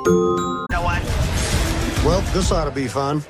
Know what? Well, this ought to be fun.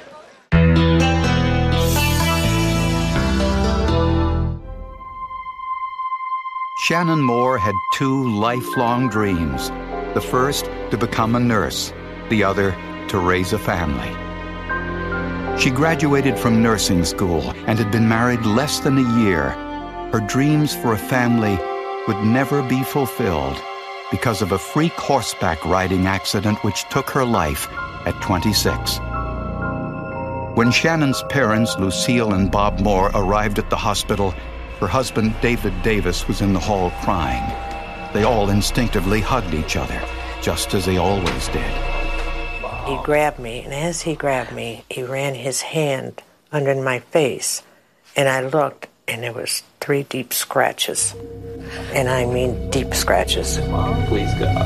Shannon Moore had two lifelong dreams. The first, to become a nurse. The other, to raise a family. She graduated from nursing school and had been married less than a year. Her dreams for a family would never be fulfilled because of a freak horseback riding accident which took her life at 26. When Shannon's parents, Lucille and Bob Moore, arrived at the hospital, her husband, David Davis, was in the hall crying. They all instinctively hugged each other, just as they always did. He grabbed me, and as he grabbed me, he ran his hand under my face, and I looked, and there was 3 deep scratches. And I mean deep scratches. Mom, please God.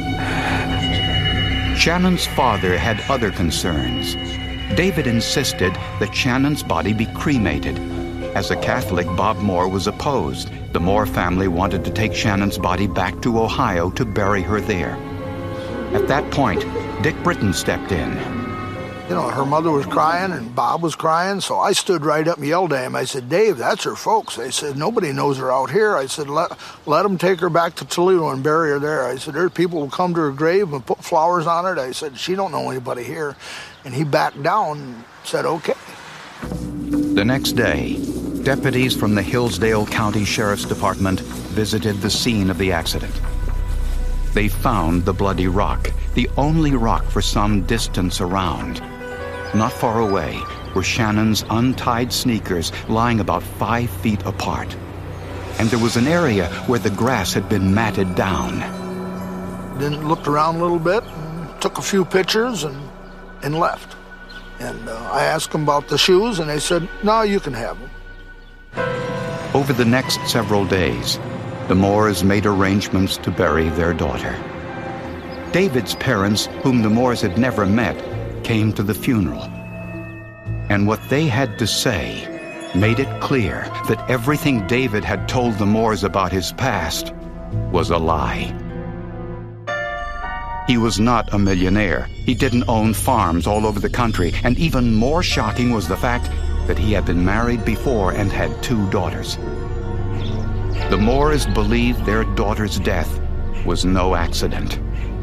Shannon's father had other concerns. David insisted that Shannon's body be cremated. As a Catholic, Bob Moore was opposed. The Moore family wanted to take Shannon's body back to Ohio to bury her there. At that point, Dick Britton stepped in. You know, her mother was crying and Bob was crying, so I stood right up and yelled at him. I said, Dave, that's her folks. I said, nobody knows her out here. I said, let them take her back to Toledo and bury her there. I said, there are people who come to her grave and put flowers on it. I said, she don't know anybody here. And he backed down and said, okay. The next day, deputies from the Hillsdale County Sheriff's Department visited the scene of the accident. They found the bloody rock, the only rock for some distance around. Not far away were Shannon's untied sneakers lying about 5 feet apart. And there was an area where the grass had been matted down. Then looked around a little bit, took a few pictures and left. And I asked them about the shoes, and they said, no, you can have them. Over the next several days, the Moores made arrangements to bury their daughter. David's parents, whom the Moores had never met, came to the funeral. And what they had to say made it clear that everything David had told the Moores about his past was a lie. He was not a millionaire. He didn't own farms all over the country. And even more shocking was the fact that he had been married before and had 2 daughters. The Moores believed their daughter's death was no accident.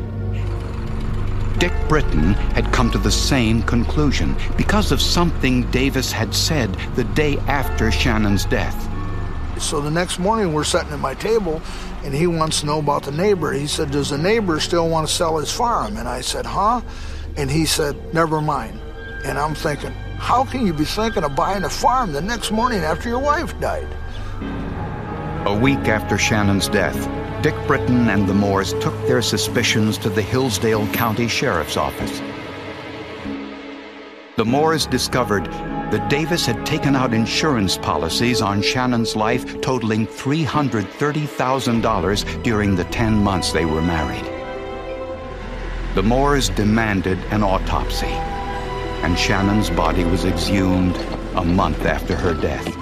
Dick Britton had come to the same conclusion because of something Davis had said the day after Shannon's death. So the next morning we're sitting at my table, and he wants to know about the neighbor. He said, does the neighbor still want to sell his farm? And I said, huh? And he said, never mind. And I'm thinking, how can you be thinking of buying a farm the next morning after your wife died? A week after Shannon's death, Dick Britton and the Moores took their suspicions to the Hillsdale County Sheriff's Office. The Moores discovered that Davis had taken out insurance policies on Shannon's life totaling $330,000 during the 10 months they were married. The Moores demanded an autopsy, and Shannon's body was exhumed a month after her death.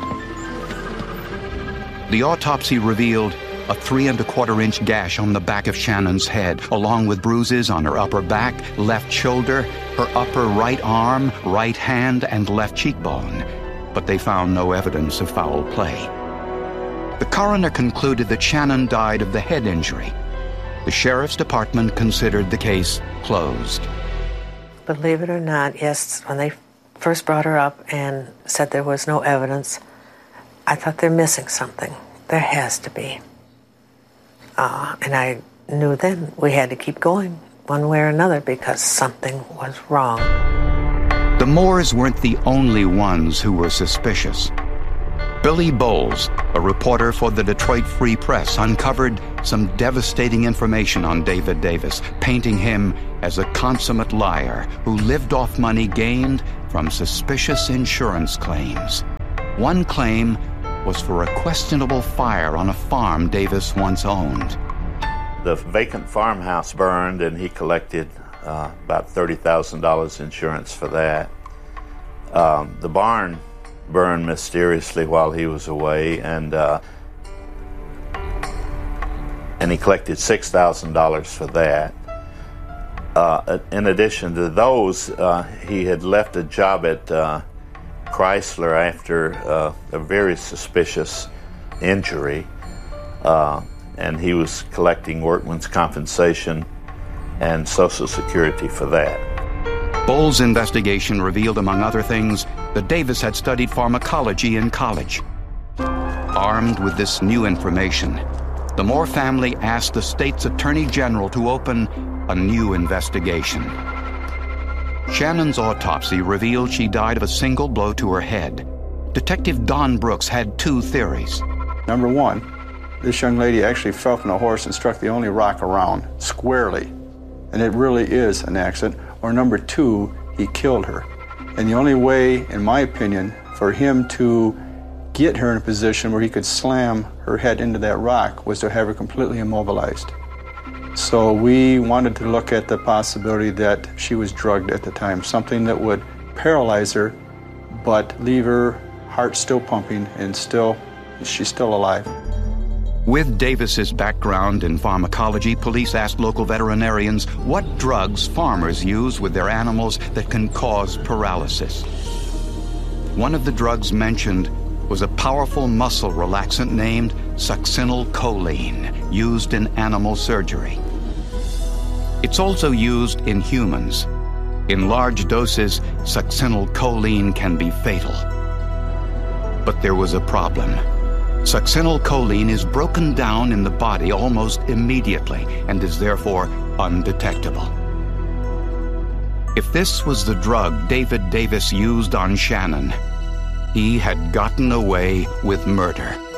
The autopsy revealed a 3¼ inch gash on the back of Shannon's head, along with bruises on her upper back, left shoulder, her upper right arm, right hand, and left cheekbone. But they found no evidence of foul play. The coroner concluded that Shannon died of the head injury. The sheriff's department considered the case closed. Believe it or not, yes, when they first brought her up and said there was no evidence, I thought they're missing something. There has to be. And I knew then we had to keep going one way or another because something was wrong. The Moores weren't the only ones who were suspicious. Billy Bowles, a reporter for the Detroit Free Press, uncovered some devastating information on David Davis, painting him as a consummate liar who lived off money gained from suspicious insurance claims. One claim was for a questionable fire on a farm Davis once owned. The vacant farmhouse burned, and he collected about $30,000 insurance for that. The barn burned mysteriously while he was away, and he collected $6,000 for that. In addition to those, he had left a job at Chrysler after a very suspicious injury, and he was collecting workman's compensation and Social Security for that. Bull's investigation revealed, among other things, that Davis had studied pharmacology in college. Armed with this new information, the Moore family asked the state's attorney general to open a new investigation. Shannon's autopsy revealed she died of a single blow to her head. Detective Don Brooks had two theories. Number one, this young lady actually fell from the horse and struck the only rock around, squarely, and it really is an accident. Or number two, he killed her. And the only way, in my opinion, for him to get her in a position where he could slam her head into that rock was to have her completely immobilized. So we wanted to look at the possibility that she was drugged at the time, something that would paralyze her, but leave her heart still pumping and she's still alive. With Davis's background in pharmacology, police asked local veterinarians what drugs farmers use with their animals that can cause paralysis. One of the drugs mentioned was a powerful muscle relaxant named succinylcholine, used in animal surgery. It's also used in humans. In large doses, succinylcholine can be fatal. But there was a problem. Succinylcholine is broken down in the body almost immediately and is therefore undetectable. If this was the drug David Davis used on Shannon, he had gotten away with murder.